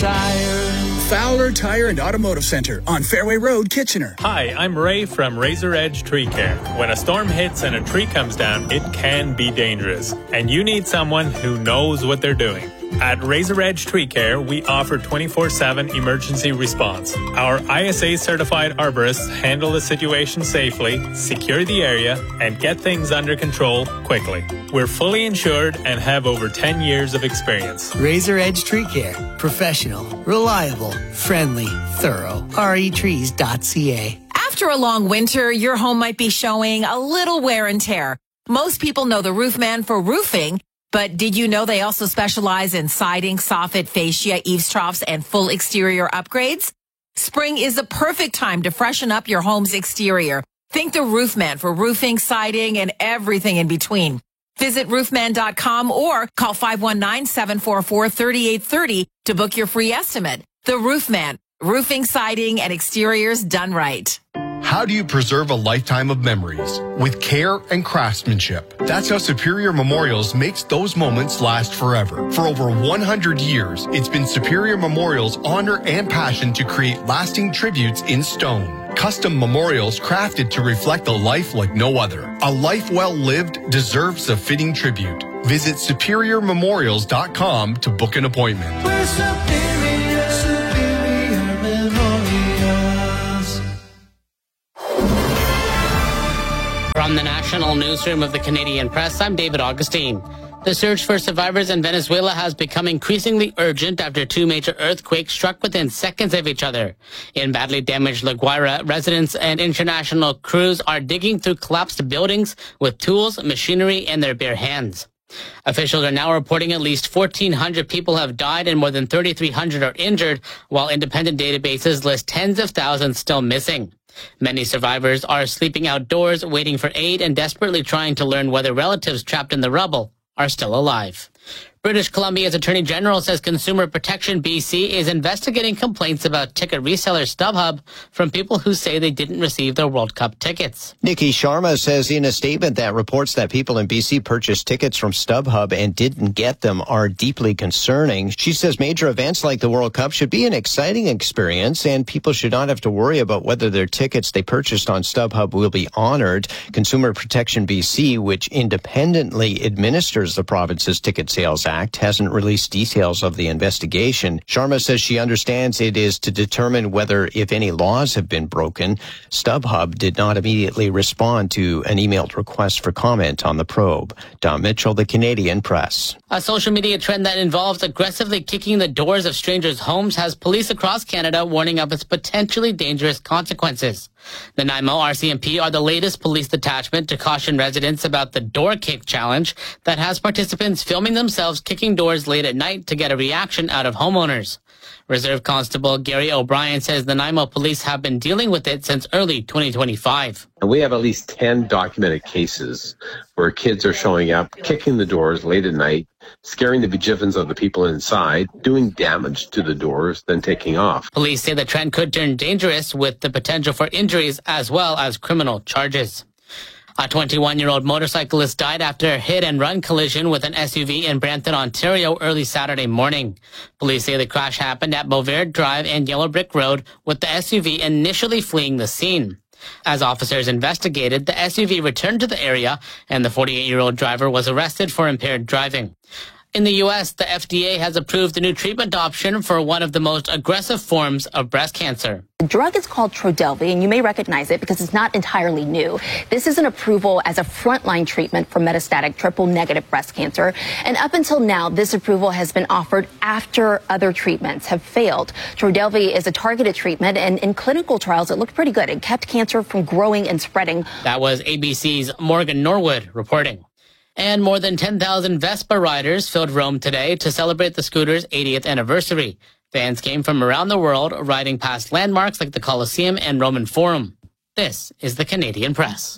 Tire. Fowler Tire and Automotive Center on Fairway Road, Kitchener. Hi, I'm Ray from Razor Edge Tree Care. When a storm hits and a tree comes down, it can be dangerous, and you need someone who knows what they're doing. At Razor Edge Tree Care, we offer 24/7 emergency response. Our ISA-certified arborists handle the situation safely, secure the area, and get things under control quickly. We're fully insured and have over 10 years of experience. Razor Edge Tree Care. Professional, reliable, friendly, thorough. retrees.ca. After a long winter, your home might be showing a little wear and tear. Most people know the Roofman for roofing, but did you know they also specialize in siding, soffit, fascia, eaves troughs, and full exterior upgrades? Spring is the perfect time to freshen up your home's exterior. Think the Roofman for roofing, siding, and everything in between. Visit roofman.com or call 519-744-3830 to book your free estimate. The Roofman, roofing, siding, and exteriors done right. How do you preserve a lifetime of memories? With care and craftsmanship. That's how Superior Memorials makes those moments last forever. For over 100 years, it's been Superior Memorials' honor and passion to create lasting tributes in stone. Custom memorials crafted to reflect a life like no other. A life well lived deserves a fitting tribute. Visit SuperiorMemorials.com to book an appointment. We're Superior, Superior Memorials. From the National Newsroom of the Canadian Press, I'm David Augustine. The search for survivors in Venezuela has become increasingly urgent after two major earthquakes struck within seconds of each other. In badly damaged La Guaira, residents and international crews are digging through collapsed buildings with tools, machinery, and their bare hands. Officials are now reporting at least 1,400 people have died and more than 3,300 are injured, while independent databases list tens of thousands still missing. Many survivors are sleeping outdoors, waiting for aid, and desperately trying to learn whether relatives trapped in the rubble are still alive. British Columbia's Attorney General says Consumer Protection BC is investigating complaints about ticket reseller StubHub from people who say they didn't receive their World Cup tickets. Nikki Sharma says in a statement that reports that people in BC purchased tickets from StubHub and didn't get them are deeply concerning. She says major events like the World Cup should be an exciting experience and people should not have to worry about whether their tickets they purchased on StubHub will be honored. Consumer Protection BC, which independently administers the province's ticket sales Act, hasn't released details of the investigation. Sharma says she understands it is to determine whether, if any laws have been broken. StubHub did not immediately respond to an emailed request for comment on the probe. Don Mitchell, The Canadian Press. A social media trend that involves aggressively kicking the doors of strangers' homes has police across Canada warning of its potentially dangerous consequences. The Nanaimo RCMP are the latest police detachment to caution residents about the door kick challenge that has participants filming themselves kicking doors late at night to get a reaction out of homeowners. Reserve Constable Gary O'Brien says the Nanaimo police have been dealing with it since early 2025. And we have at least 10 documented cases where kids are showing up, kicking the doors late at night, scaring the bejeevings of the people inside, doing damage to the doors, then taking off. Police say the trend could turn dangerous with the potential for injuries as well as criminal charges. A 21-year-old motorcyclist died after a hit-and-run collision with an SUV in Brampton, Ontario early Saturday morning. Police say the crash happened at Beauvert Drive and Yellow Brick Road, with the SUV initially fleeing the scene. As officers investigated, the SUV returned to the area and the 48-year-old driver was arrested for impaired driving. In the U.S., the FDA has approved a new treatment option for one of the most aggressive forms of breast cancer. The drug is called Trodelvy, and you may recognize it because it's not entirely new. This is an approval as a frontline treatment for metastatic triple-negative breast cancer. And up until now, this approval has been offered after other treatments have failed. Trodelvy is a targeted treatment, and in clinical trials, it looked pretty good. It kept cancer from growing and spreading. That was ABC's Morgan Norwood reporting. And more than 10,000 Vespa riders filled Rome today to celebrate the scooter's 80th anniversary. Fans came from around the world, riding past landmarks like the Colosseum and Roman Forum. This is the Canadian Press.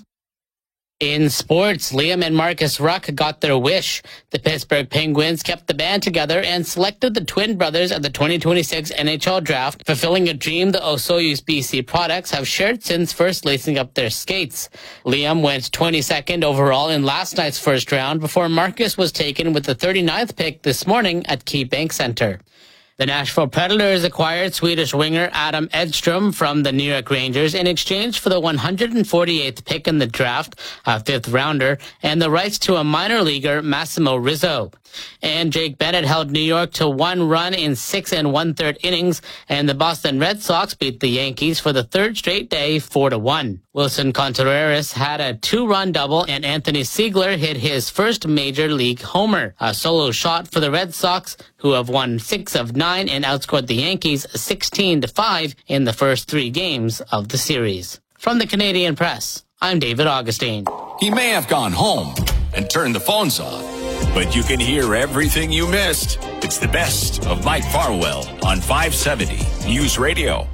In sports, Liam and Marcus Ruck got their wish. The Pittsburgh Penguins kept the band together and selected the twin brothers at the 2026 NHL Draft, fulfilling a dream the Osoyoos BC products have shared since first lacing up their skates. Liam went 22nd overall in last night's first round before Marcus was taken with the 39th pick this morning at KeyBank Center. The Nashville Predators acquired Swedish winger Adam Edstrom from the New York Rangers in exchange for the 148th pick in the draft, a fifth rounder, and the rights to a minor leaguer, Massimo Rizzo. And Jake Bennett held New York to one run in 6 1/3 innings, and the Boston Red Sox beat the Yankees for the third straight day 4-1. Wilson Contreras had a 2-run double, and Anthony Siegler hit his first major league homer, a solo shot for the Red Sox, who have won 6 of 9 and outscored the Yankees 16-5 in the first 3 games of the series. From the Canadian Press, I'm David Augustine. He may have gone home and turned the phones off, but you can hear everything you missed. It's the best of Mike Farwell on 570 News Radio.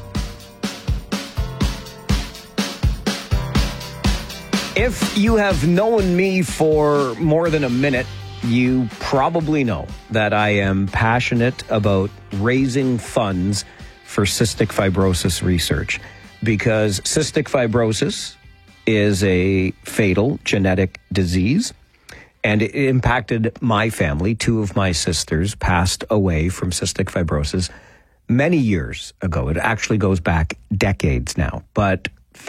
If you have known me for more than a minute, you probably know that I am passionate about raising funds for cystic fibrosis research, because cystic fibrosis is a fatal genetic disease, and it impacted my family. 2 of my sisters passed away from cystic fibrosis many years ago. It actually goes back decades now, but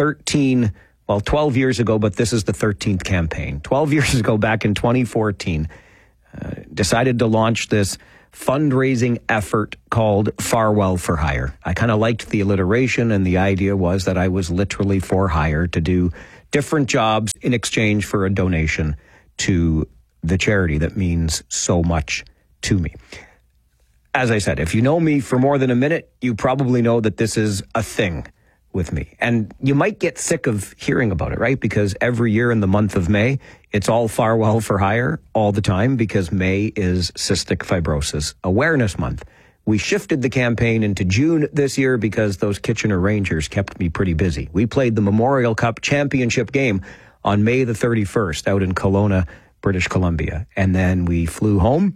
12 years ago, but this is the 13th campaign. 12 years ago, back in 2014, decided to launch this fundraising effort called Farwell for Hire. I kind of liked the alliteration, and the idea was that I was literally for hire to do different jobs in exchange for a donation to the charity that means so much to me. As I said, if you know me for more than a minute, you probably know that this is a thing with me. And you might get sick of hearing about it, right? Because every year in the month of May, it's all Farwell for Hire all the time, because May is Cystic Fibrosis Awareness Month. We shifted the campaign into June this year because those Kitchener Rangers kept me pretty busy. We played the Memorial Cup championship game on May the 31st out in Kelowna, British Columbia. And then we flew home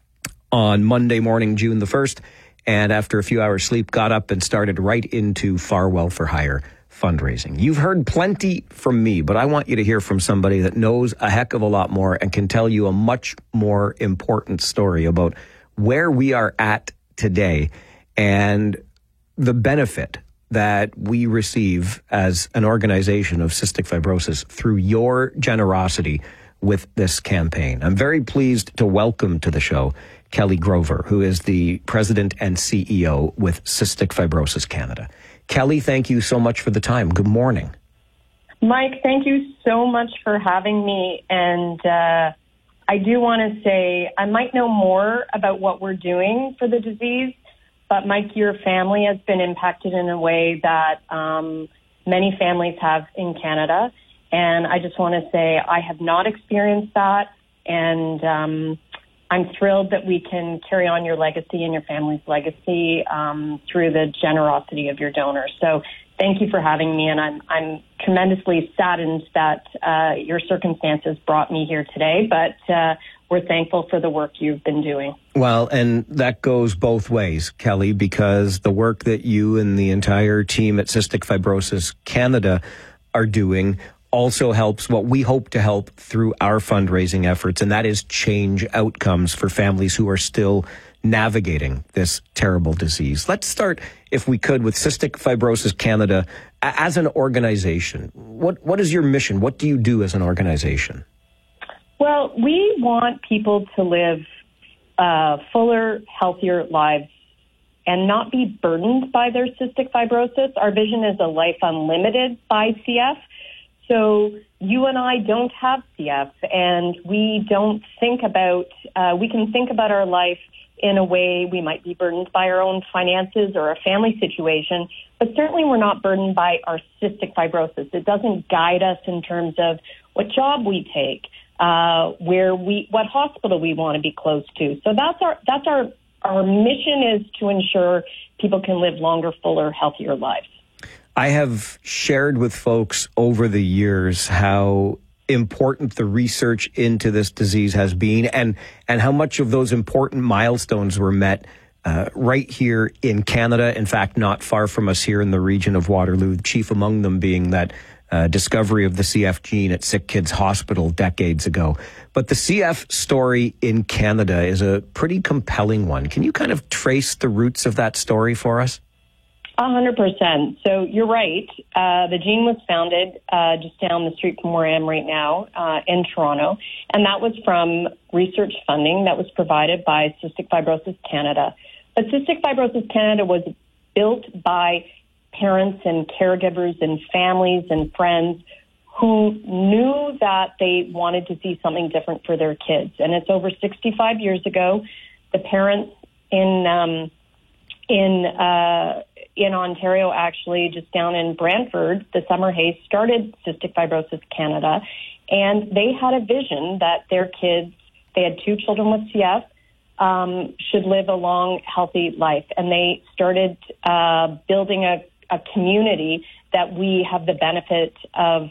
on Monday morning, June the 1st, and after a few hours sleep, got up and started right into Farwell for Hire fundraising. You've heard plenty from me, but I want you to hear from somebody that knows a heck of a lot more and can tell you a much more important story about where we are at today and the benefit that we receive as an organization of cystic fibrosis through your generosity with this campaign. I'm very pleased to welcome to the show Kelly Grover, who is the president and CEO with Cystic Fibrosis Canada. Kelly, thank you so much for the time. Good morning. Mike, thank you so much for having me. And I do want to say I might know more about what we're doing for the disease, but Mike, your family has been impacted in a way that many families have in Canada. And I just want to say I have not experienced that. And I'm thrilled that we can carry on your legacy and your family's legacy through the generosity of your donors. So thank you for having me, and I'm tremendously saddened that your circumstances brought me here today, but we're thankful for the work you've been doing. Well, and that goes both ways, Kelly, because the work that you and the entire team at Cystic Fibrosis Canada are doing also helps what we hope to help through our fundraising efforts, and that is change outcomes for families who are still navigating this terrible disease. Let's start, if we could, with Cystic Fibrosis Canada as an organization. What is your mission? What do you do as an organization? Well, we want people to live fuller, healthier lives and not be burdened by their cystic fibrosis. Our vision is a life unlimited by CF. So you and I don't have CF, and we don't think about, we can think about our life in a way we might be burdened by our own finances or a family situation, but certainly we're not burdened by our cystic fibrosis. It doesn't guide us in terms of what job we take, what hospital we want to be close to. So that's our mission, is to ensure people can live longer, fuller, healthier lives. I have shared with folks over the years how important the research into this disease has been, and how much of those important milestones were met right here in Canada. In fact, not far from us here in the region of Waterloo, chief among them being that discovery of the CF gene at Sick Kids Hospital decades ago. But the CF story in Canada is a pretty compelling one. Can you kind of trace the roots of that story for us? 100%. So you're right. The gene was founded just down the street from where I am right now in Toronto, and that was from research funding that was provided by Cystic Fibrosis Canada. But Cystic Fibrosis Canada was built by parents and caregivers and families and friends who knew that they wanted to see something different for their kids. And it's over 65 years ago. The parents in Ontario, actually, just down in Brantford, the Summerhays started Cystic Fibrosis Canada, and they had a vision that their kids, they had 2 children with CF, should live a long, healthy life. And they started building a community that we have the benefit of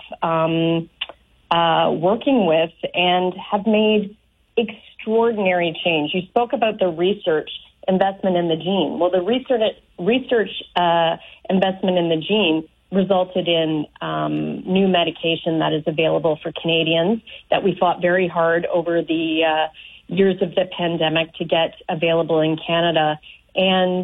working with and have made extraordinary change. You spoke about the research investment in the gene. Well, the research investment in the gene resulted in new medication that is available for Canadians that we fought very hard over the years of the pandemic to get available in Canada. And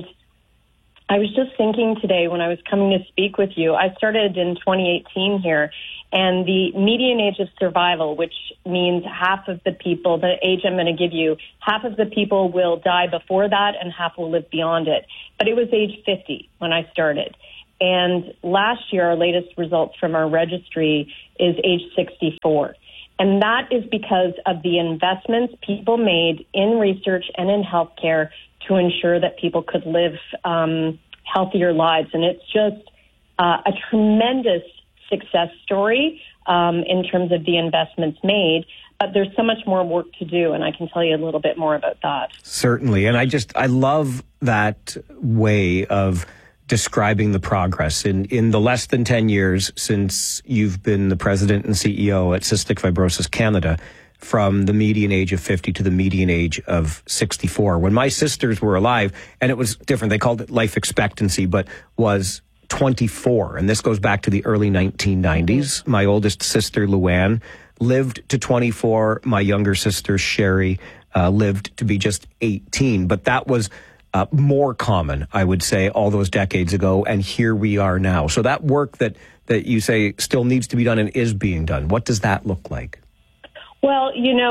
I was just thinking today when I was coming to speak with you, I started in 2018 here, and the median age of survival, which means half of the people, the age I'm going to give you, half of the people will die before that and half will live beyond it. But it was age 50 when I started. And last year, our latest results from our registry is age 64. And that is because of the investments people made in research and in healthcare to ensure that people could live healthier lives. And it's just a tremendous success story in terms of the investments made. But there's so much more work to do, and I can tell you a little bit more about that. Certainly. And I love that way of describing the progress in the less than 10 years since you've been the president and CEO at Cystic Fibrosis Canada, from the median age of 50 to the median age of 64. When my sisters were alive, and it was different, they called it life expectancy, but was 24. And this goes back to the early 1990s. My oldest sister, Luann, lived to 24. My younger sister, Sherry, lived to be just 18. But that was more common, I would say, all those decades ago, and here we are now. So that work that you say still needs to be done and is being done, what does that look like? Well,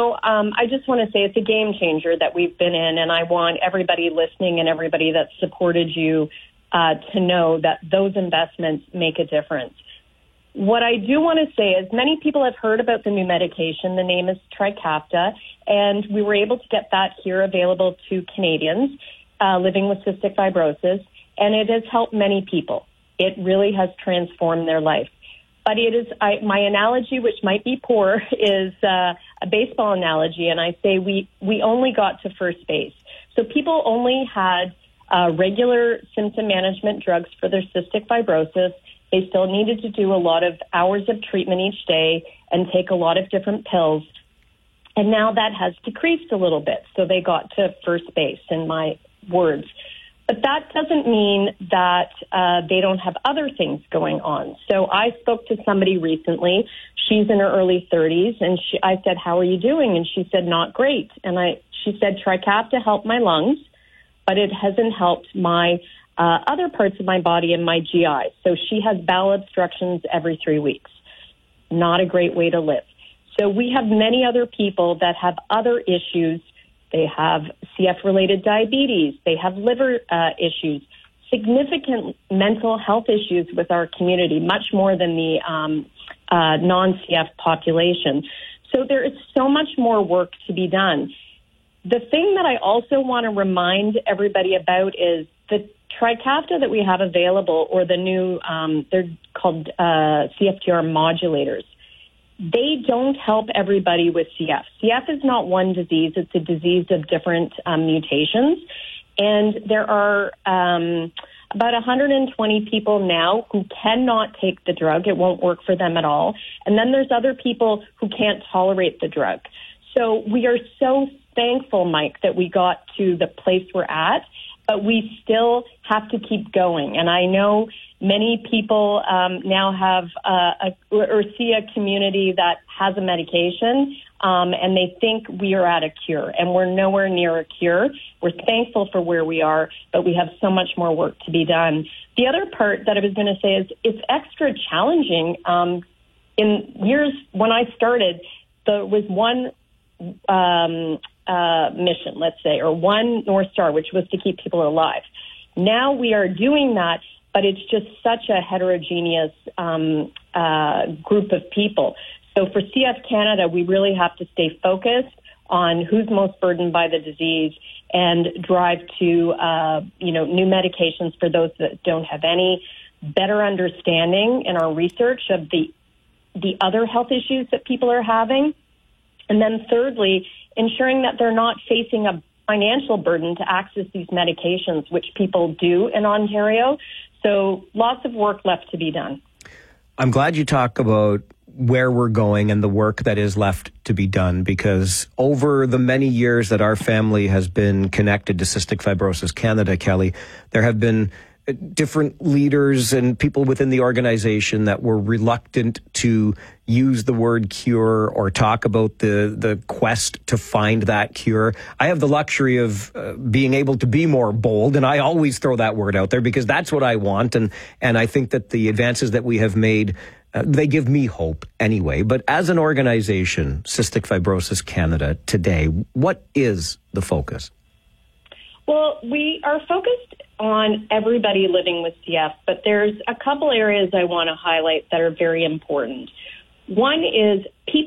I just want to say it's a game changer that we've been in, and I want everybody listening and everybody that supported you to know that those investments make a difference. What I do want to say is many people have heard about the new medication. The name is Trikafta, and we were able to get that here available to Canadians living with cystic fibrosis, and it has helped many people. It really has transformed their life. But it is my analogy, which might be poor, is a baseball analogy, and I say we only got to first base. So people only had regular symptom management drugs for their cystic fibrosis. They still needed to do a lot of hours of treatment each day and take a lot of different pills. And now that has decreased a little bit, so they got to first base, in my words. But that doesn't mean that they don't have other things going on. So I spoke to somebody recently. She's in her early 30s, and I said, "How are you doing?" And she said, "Not great." And she said, "Trikafta helped my lungs, but it hasn't helped my other parts of my body and my GI." So she has bowel obstructions every 3 weeks. Not a great way to live. So we have many other people that have other issues. They have CF-related diabetes. They have liver issues, significant mental health issues with our community, much more than the non-CF population. So there is so much more work to be done. The thing that I also want to remind everybody about is the Trikafta that we have available, or the new, they're called CFTR modulators. They don't help everybody with CF. CF is not one disease. It's a disease of different mutations. And there are about 120 people now who cannot take the drug. It won't work for them at all. And then there's other people who can't tolerate the drug. So we are so thankful, Mike, that we got to the place we're at. but we still have to keep going. And I know many people now have or see a community that has a medication, and they think we are at a cure, and we're nowhere near a cure. We're thankful for where we are, but we have so much more work to be done. The other part that I was going to say is it's extra challenging. In years when I started, there was one mission, let's say, or one North Star, which was to keep people alive. Now we are doing that, but it's just such a heterogeneous group of people. So for CF Canada, we really have to stay focused on who's most burdened by the disease and drive to, new medications for those that don't have any, better understanding in our research of the other health issues that people are having. And then thirdly, ensuring that they're not facing a financial burden to access these medications, which people do in Ontario. So lots of work left to be done. I'm glad you talk about where we're going and the work that is left to be done, because over the many years that our family has been connected to Cystic Fibrosis Canada, Kelly, there have been different leaders and people within the organization that were reluctant to use the word cure or talk about the quest to find that cure. I have the luxury of being able to be more bold, and I always throw that word out there because that's what I want. And I think that the advances that we have made, they give me hope anyway. But as an organization, Cystic Fibrosis Canada today, what is the focus? Well, we are focused on everybody living with CF, but there's a couple areas I want to highlight that are very important. One is people